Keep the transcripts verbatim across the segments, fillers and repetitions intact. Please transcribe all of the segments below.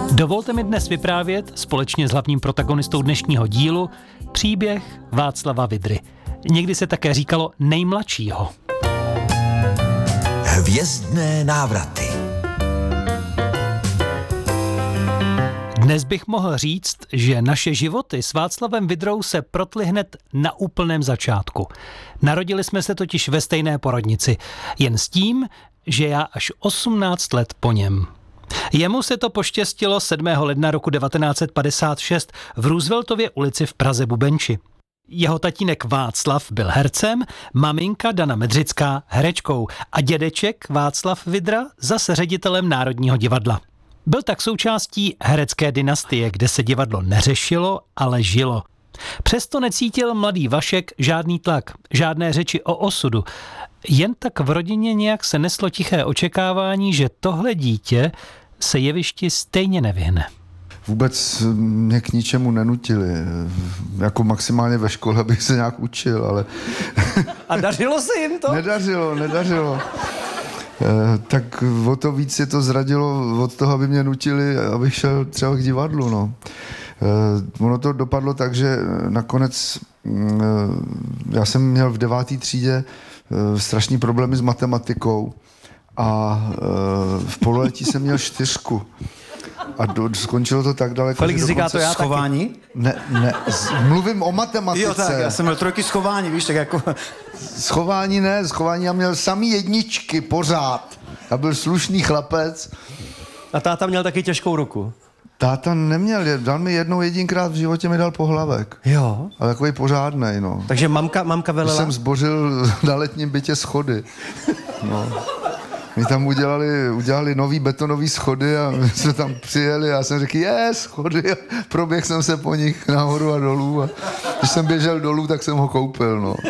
Dovolte mi dnes vyprávět společně s hlavním protagonistou dnešního dílu příběh Václava Vydry. Někdy se také říkalo nejmladšího. Hvězdné návraty. Dnes bych mohl říct, že naše životy s Václavem Vydrou se protly hned na úplném začátku. Narodili jsme se totiž ve stejné porodnici, jen s tím, že já až osmnáct let po něm. Jemu se to poštěstilo sedmého ledna roku devatenáct set padesát šest v Rooseveltově ulici v Praze Bubenči. Jeho tatínek Václav byl hercem, maminka Dana Medřická herečkou a dědeček Václav Vydra zase ředitelem Národního divadla. Byl tak součástí herecké dynastie, kde se divadlo neřešilo, ale žilo. Přesto necítil mladý Vašek žádný tlak, žádné řeči o osudu. Jen tak v rodině nějak se neslo tiché očekávání, že tohle dítě se jevišti stejně nevyhne. Vůbec mě k ničemu nenutili. Jako maximálně ve škole bych se nějak učil, ale... A dařilo se jim to? Nedařilo, nedařilo. Tak o to víc je to zradilo od toho, aby mě nutili, abych šel třeba k divadlu. No. Ono to dopadlo tak, že nakonec já jsem měl v deváté třídě strašný problémy s matematikou a v pololetí jsem měl čtyřku. A do, skončilo to tak daleko, Felix říká to já schování? Taky. Ne, ne, z, mluvím o matematice. Jo tak, já jsem měl trojky schování, víš, tak jako... Schování ne, schování já měl samý jedničky pořád. Já byl slušný chlapec. A táta měl taky těžkou ruku. Táta neměl, dal mi jednou jedinkrát v životě, mi dal pohlavek. Jo. Ale takový pořádnej, no. Takže mamka, mamka velela? Když jsem zbořil na letním bytě schody. No. My tam udělali, udělali nový betonový schody a my jsme tam přijeli a já jsem řekl, je, schody. A proběhl jsem se po nich nahoru a dolů. A když jsem běžel dolů, tak jsem ho koupil, no.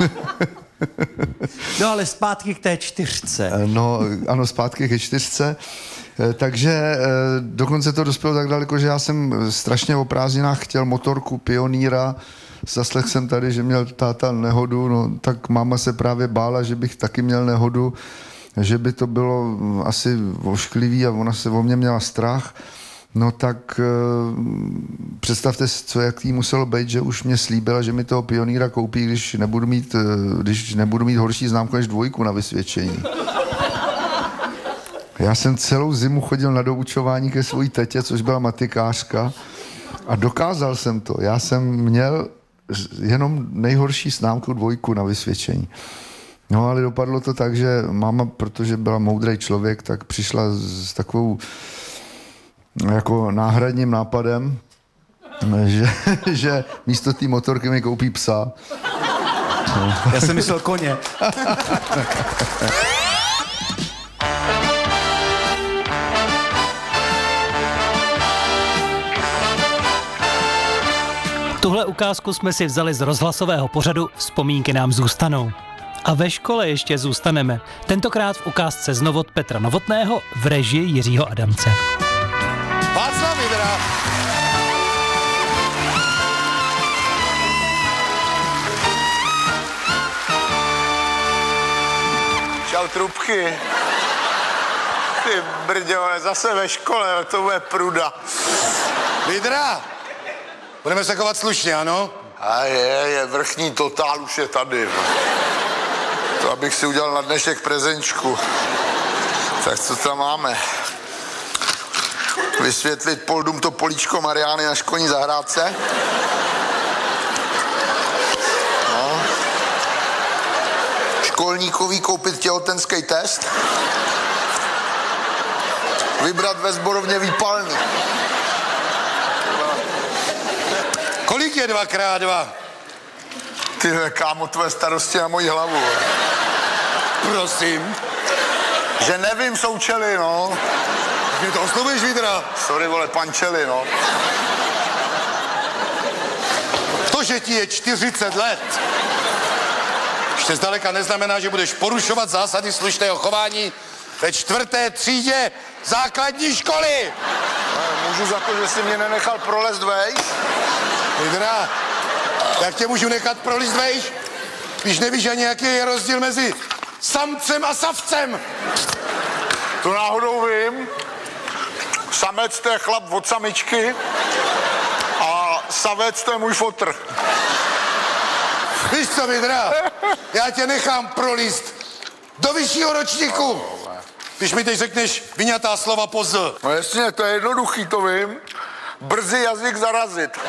No ale zpátky k té čtyřce. No, ano, zpátky ke čtyřce. Takže dokonce to dospělo tak daleko, že já jsem strašně o prázdninách chtěl motorku Pioníra. Zaslechl jsem tady, že měl táta nehodu, no tak máma se právě bála, že bych taky měl nehodu, že by to bylo asi ošklivý a ona se o mě měla strach. No tak představte si, co jak jí muselo být, že už mě slíbila, že mi toho Pioníra koupí, když nebudu mít, když nebudu mít horší známku než dvojku na vysvědčení. Já jsem celou zimu chodil na doučování ke svojí tetě, což byla matikářka, a dokázal jsem to. Já jsem měl jenom nejhorší známku dvojku na vysvědčení. No ale dopadlo to tak, že máma, protože byla moudrý člověk, tak přišla s takovou jako náhradním nápadem, že, že místo té motorky mi koupí psa. No. Já jsem myslel koně. Tuhle ukázku jsme si vzali z rozhlasového pořadu Vzpomínky nám zůstanou. A ve škole ještě zůstaneme. Tentokrát v ukázce z Novot Petra Novotného v režii Jiřího Adamce. Václav Vydra. Čau, trubky. Ty brďo, zase ve škole, to bude pruda. Vydra. Budeme se chovat slušně, ano? A je, je, vrchní totál už je tady. To abych si udělal na dnešek prezenčku. Tak co tam máme? Vysvětlit Poldum to políčko Mariány na školní zahrádce. No. Školníkový koupit těhotenský test. Vybrat ve sborovně výpalný. Kolik je dva krát dva? Tyhle, kámo, tvoje starosti na moji hlavu. Prosím? Že nevím, součely, no. Mě to oslovuješ, Vydra? Sorry, vole, pančely, no. To, že ti je čtyřicet let, ještě zdaleka neznamená, že budeš porušovat zásady slušného chování ve čtvrté třídě základní školy. Můžu za to, že jsi mě nenechal prolést vejš? Vydra, jak tě můžu nechat prolízt vejš, když nevíš ani, jaký je rozdíl mezi samcem a savcem? To náhodou vím. Samec to je chlap od samičky a savec to je můj fotr. Víš co, Vidra? Já tě nechám prolíst do vyššího ročníku. Když mi teď řekneš vyňatá slova po Z. No jasně, to je jednoduchý, to vím. Brzy jazyk zarazit.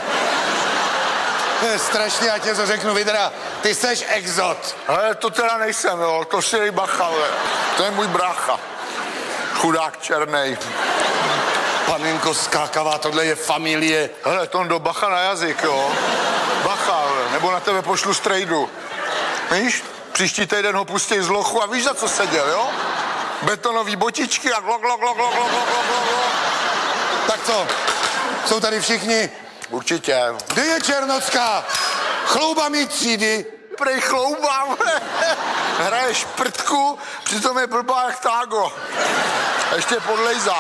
To je strašně, já tě to řeknu, Vidra. Ty seš exot. Ale to teda nejsem, jo, to si dej bacha, ale. To je můj brácha. Chudák černej. Panenko skákavá, tohle je familie. Hele, Tondo, bacha na jazyk, jo. Bacha, ale. Nebo na tebe pošlu strejdu. Víš? Příští týden ho pustí z lochu a víš, za co seděl, jo? Betonový botičky a glok, glok, glok, glok, glok, glok, glok, glok. Tak co? Jsou tady všichni? Určitě. Kde je Černocká? Chlouba mý třídy. Prej chloubám. Hraje šprtku, přitom je blbá jak tágo. A ještě podlejzá.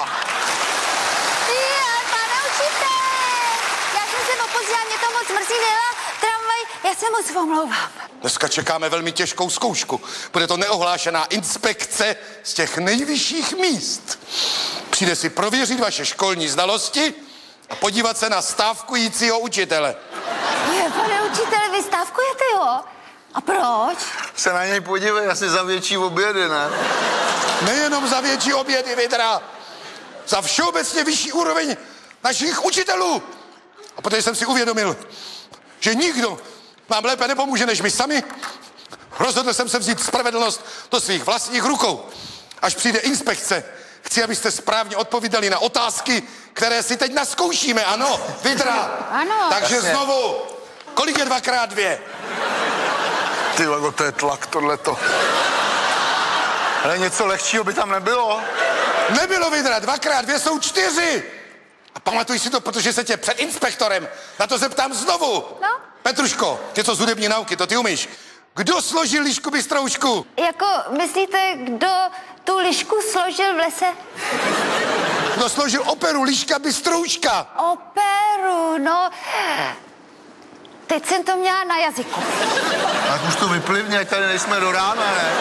Je, pane učitel, já jsem se opozdila, mě to moc mrzí, nejela tramvaj, já se moc omlouvám. Dneska čekáme velmi těžkou zkoušku. Bude to neohlášená inspekce z těch nejvyšších míst. Přijde si prověřit vaše školní znalosti a podívat se na stávkujícího učitele. Je, pane učiteli, vy stávkujete, jo? A proč? Se na něj podívej, asi za větší obědy, ne? Nejenom za větší obědy, Vidra, za všeobecně vyšší úroveň našich učitelů. A protože jsem si uvědomil, že nikdo nám lépe nepomůže než my sami, rozhodl jsem se vzít spravedlnost do svých vlastních rukou. Až přijde inspekce, chci, abyste správně odpovídali na otázky, které si teď naskoušíme, ano, Vidra? Ano. Takže Jasně. znovu, kolik je dvakrát dvě? Ty vago, to je tlak, tohleto. Ale něco lehčího by tam nebylo. Nebylo, Vidra, dvakrát dvě jsou čtyři. A pamatuj si to, protože se tě před inspektorem na to zeptám znovu. No? Petruško, něco z hudební nauky, to ty umíš. Kdo složil lišku bystroušku? Jako, myslíte, kdo tu lišku složil v lese? Kdo složil operu Liška bystrouška? Operu, no. Teď jsem to měla na jazyku. Tak už to vyplivně, ať tady nejsme do rána, ne?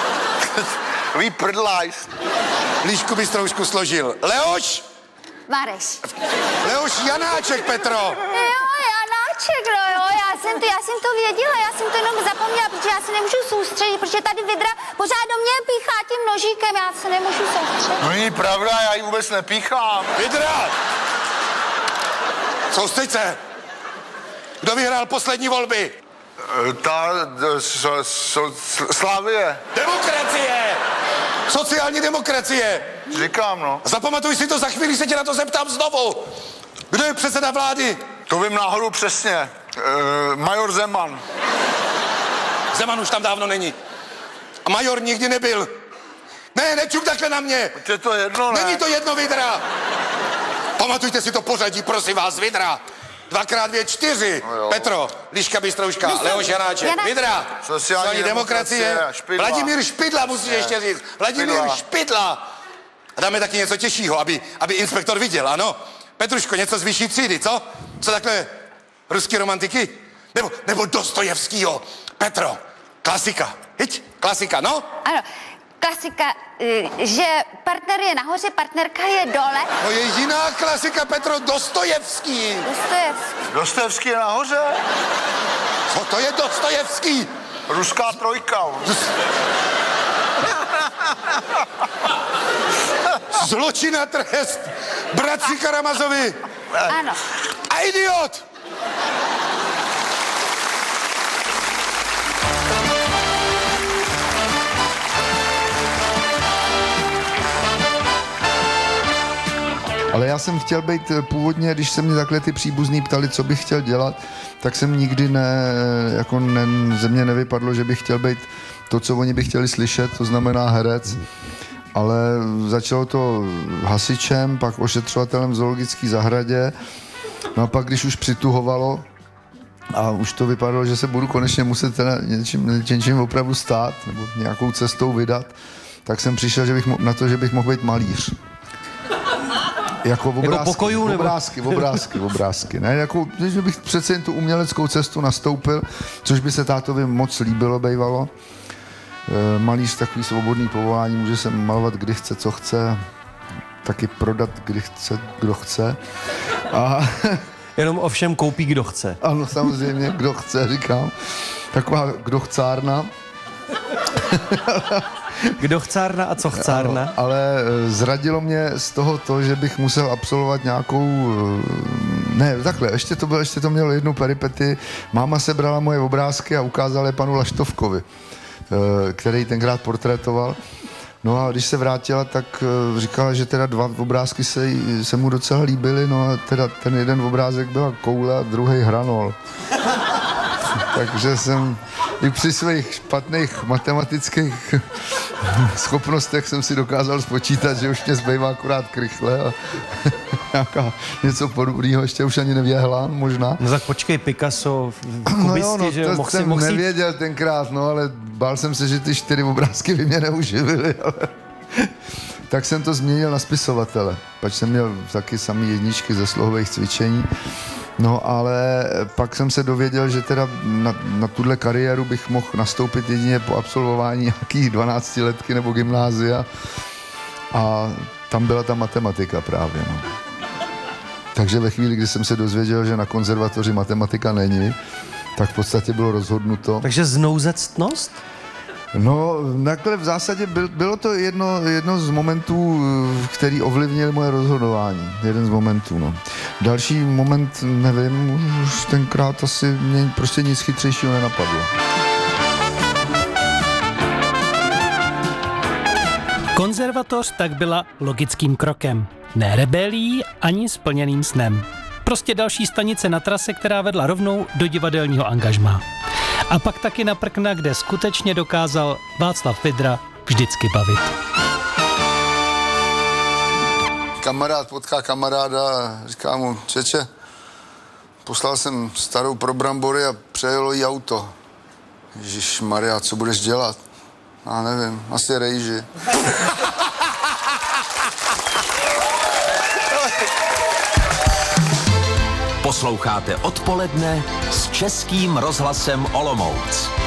Vy prdlajs. Lišku bystroušku složil Leoš? Mareš. Leoš Janáček, Petro. Jo, Janáček, no jo, já jsem to, já jsem to věděla, já jsem to jenom zapomněla, protože já se nemůžu soustředit, protože tady Vidra pořád do mě píchá tím nožíkem, já se nemůžu soustředit. No není pravda, já ji vůbec nepíchám. Vidra! Soustřeď se. Kdo vyhrál poslední volby? E, Ta d- so, so, Slávie. Demokracie! Sociální demokracie! Říkám, no. Zapamatuj si to, za chvíli se tě na to zeptám znovu. Kdo je předseda vlády? To vím náhodou přesně. E, major Zeman. Zeman už tam dávno není. A major nikdy nebyl. Ne, nečuk takhle na mě. Je to jedno, ne? Není to jedno, Vidra. Pamatujte si to pořadí, prosím vás, Vidra. Dvakrát dvě, čtyři. No Petro, Liška bystrouška, Myslím, Leoš Janáček, Jana- Vidra. Sociální demokracie. demokracie, Špidla. Vladimír Špidla, musíš ještě říct. Vladimír Špidla. Špidla. A dáme taky něco těžšího, aby, aby inspektor viděl, ano? Petruško, něco z vyšší třídy, co? Co takhle? Ruský romantiky? Nebo, nebo Dostojevskýho? Petro, klasika. Hyť, klasika, no? Ano, klasika, eh, že partner je nahoře, partnerka je dole. No je jiná klasika, Petro, Dostojevský. Dostojevský. Dostojevský je nahoře? Co to je Dostojevský? Ruská trojka. Zločin a trest. Bratři Karamazovi. Ano. A idiot! Ale já jsem chtěl být eh, původně, když se mě takhle ty příbuzní ptali, co bych chtěl dělat, tak jsem nikdy ne, jako ne, ze mě nevypadlo, že bych chtěl být to, co oni by chtěli slyšet, to znamená herec. Ale začalo to hasičem, pak ošetřovatelem v zoologické zahradě. No a pak, když už přituhovalo a už to vypadalo, že se budu konečně muset teda něčím, něčím opravdu stát nebo nějakou cestou vydat, tak jsem přišel že bych mo- na to, že bych mohl být malíř. Jako obrázky, pokojů, nebo? obrázky, obrázky, obrázky. Ne, jako, že bych přece jen tu uměleckou cestu nastoupil, což by se tátovi moc líbilo, bejvalo. E, malíř takový svobodný povolání, může se malovat kdy chce, co chce. taky prodat, kdy chce, kdo chce. A Jenom ovšem koupí, kdo chce. ano, samozřejmě, kdo chce, říkám. Taková kdo chcárna. Kdo chcárna a co chcárna? Ano, ale zradilo mě z toho to, že bych musel absolvovat nějakou... Ne, takhle, ještě to, bylo, ještě to mělo jednu peripety. Máma sebrala moje obrázky a ukázala je panu Laštovkovi, který tenkrát portrétoval. No a když se vrátila, tak říkala, že teda dva obrázky se, se mu docela líbily, no a teda ten jeden obrázek byla koule a druhý hranol. Takže jsem i při svých špatných matematických schopnostech jsem si dokázal spočítat, že už mě zbývá akorát krychle a nějaká něco podobného, ještě už ani nevěhlán možná. No tak počkej, Picasso, kubisky, No jo, no, že to mohl si, jsem mohl si... nevěděl tenkrát, no ale bál jsem se, že ty čtyři obrázky by mě neuživily, ale... Tak jsem to změnil na spisovatele, pač jsem měl taky samý jedničky ze slohových cvičení. No ale pak jsem se dověděl, že teda na, na tuhle kariéru bych mohl nastoupit jedině po absolvování nějakých dvanáctiletky nebo gymnázia a tam byla ta matematika právě, no. Takže ve chvíli, kdy jsem se dozvěděl, že na konzervatoři matematika není, tak v podstatě bylo rozhodnuto. Takže znouzectnost? No, takhle v zásadě byl, bylo to jedno, jedno z momentů, který ovlivnil moje rozhodování. Jeden z momentů, no. Další moment, nevím, už tenkrát asi mě prostě nic chytřejšího nenapadlo. Konzervatoř tak byla logickým krokem. Ne rebelí ani splněným snem. Prostě další stanice na trase, která vedla rovnou do divadelního angažmá. A pak taky na prkna, kde skutečně dokázal Václav Vydra vždycky bavit. Kamarád potká kamaráda a říká mu, čeče, poslal jsem starou pro brambory a přejelo jí auto. Ježišmarja, co budeš dělat? Já nevím, asi rejži. Posloucháte Odpoledne s Českým rozhlasem Olomouc.